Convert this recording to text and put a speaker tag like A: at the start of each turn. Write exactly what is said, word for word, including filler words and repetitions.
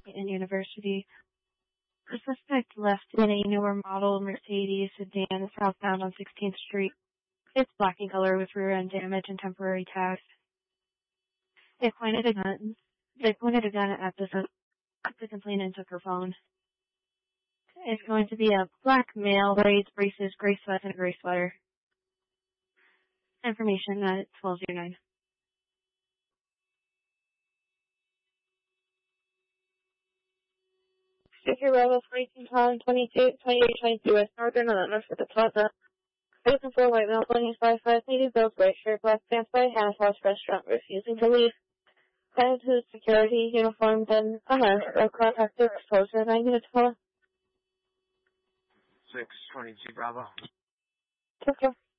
A: and University. The suspect left in a newer model Mercedes sedan southbound on sixteenth Street. It's black in color with rear end damage and temporary tags. They pointed a gun. They pointed a gun at the, the complainant and took her phone. It's going to be a black male, braids, braces, gray sweats, and a gray sweater. Information at twelve oh nine.
B: Secure Bravo fourteen Column twenty-two, twenty-eight, twenty-two West Northern on North at the Plaza. Looking for a white male, twenty five, five, native build, white shirt, black pants, by Hannah House restaurant, refusing to leave. Headed to the security uniform, then unarmed, or contact the exposure, nine minutes call.
C: six twenty-two Bravo.
B: Take care.